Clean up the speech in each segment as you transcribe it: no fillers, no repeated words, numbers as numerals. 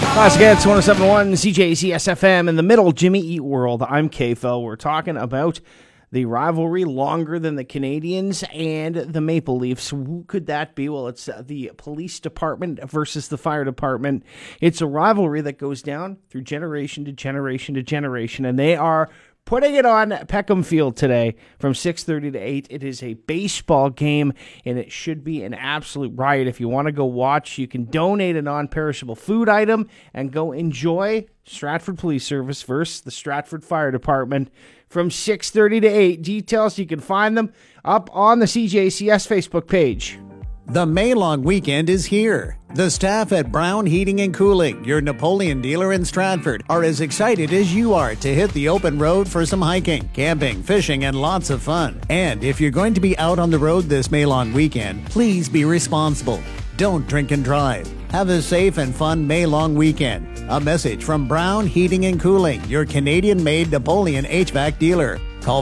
Classic Hits 107.1 CJCS FM in the middle, Jimmy Eat World. I'm KFL. We're talking about the rivalry longer than the Canadians and the Maple Leafs. Who could that be? Well, it's the police department versus the fire department. It's a rivalry that goes down through generation to generation to generation, and they are putting it on Peckham Field today from 6:30 to 8. It is a baseball game, and it should be an absolute riot. If you want to go watch, you can donate a non-perishable food item and go enjoy Stratford Police Service versus the Stratford Fire Department from 6:30 to 8. Details, you can find them up on the CJCS Facebook page. The May long weekend is here. The staff at Brown Heating and Cooling, your Napoleon dealer in Stratford, are as excited as you are to hit the open road for some hiking, camping, fishing, and lots of fun. And if you're going to be out on the road this May long weekend, please be responsible. Don't drink and drive. Have a safe and fun May long weekend. A message from Brown Heating and Cooling, your Canadian-made Napoleon HVAC dealer. Call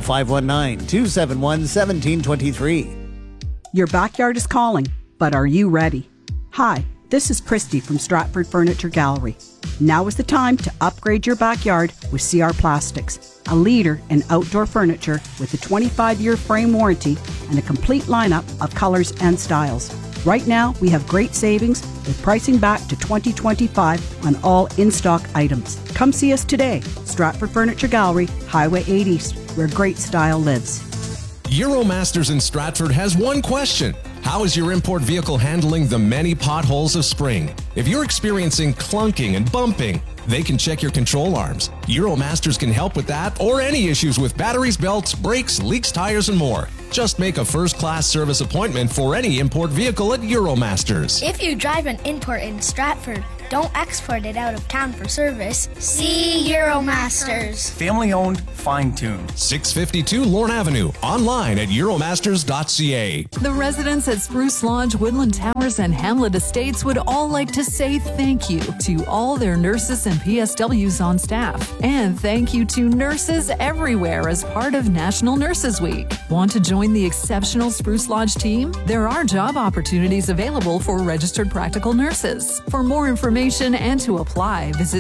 519-271-1723. Your backyard is calling, but are you ready? Hi, this is Christy from Stratford Furniture Gallery. Now is the time to upgrade your backyard with CR Plastics, a leader in outdoor furniture with a 25-year frame warranty and a complete lineup of colors and styles. Right now, we have great savings with pricing back to 2025 on all in-stock items. Come see us today, Stratford Furniture Gallery, Highway 8 East, where great style lives. Euromasters in Stratford has one question. How is your import vehicle handling the many potholes of spring? If you're experiencing clunking and bumping, they can check your control arms. Euromasters can help with that or any issues with batteries, belts, brakes, leaks, tires, and more. Just make a first-class service appointment for any import vehicle at Euromasters. If you drive an import in Stratford, don't export it out of town for service. See Euromasters. Family-owned, fine-tuned. 652 Lorne Avenue. Online at euromasters.ca. The residents at Spruce Lodge, Woodland Towers, and Hamlet Estates would all like to say thank you to all their nurses and PSWs on staff. And thank you to nurses everywhere as part of National Nurses Week. Want to join the exceptional Spruce Lodge team? There are job opportunities available for registered practical nurses. For more information and to apply, visit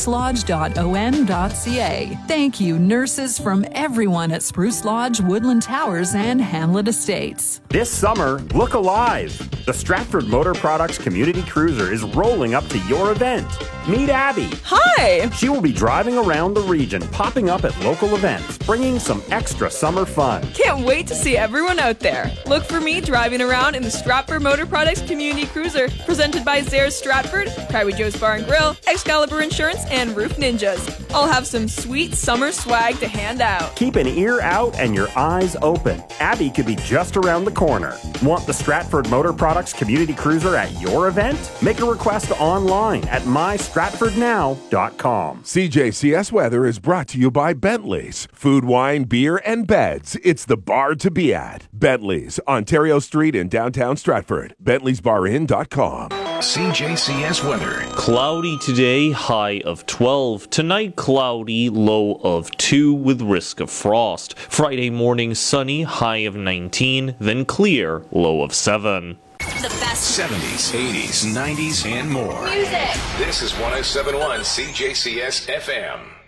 sprucelodge.on.ca. Thank you, nurses from everyone at Spruce Lodge, Woodland Towers, and Hamlet Estates. This summer, look alive. The Stratford Motor Products Community Cruiser is rolling up to your event. Meet Abby. Hi! She will be driving around the region, popping up at local events, bringing some extra summer fun. Can't wait to see everyone out there. Look for me driving around in the Stratford Motor Products Community Cruiser, presented by Zayres Stratford, Private Joe's Bar and Grill, Excalibur Insurance, and Roof Ninjas. I'll have some sweet summer swag to hand out. Keep an ear out and your eyes open. Abby could be just around the corner. Want the Stratford Motor Products Community Cruiser at your event? Make a request online at mystratfordnow.com. CJCS Weather is brought to you by Bentley's. Food, wine, beer, and beds. It's the bar to be at. Bentley's, Ontario Street in downtown Stratford. Bentley'sBarIn.com. CJCS weather. Cloudy today, high of 12. Tonight, cloudy, low of 2 with risk of frost. Friday morning, sunny, high of 19. Then clear, low of 7. The best 70s, 80s, 90s, and more. Music. This is 107.1 CJCS FM.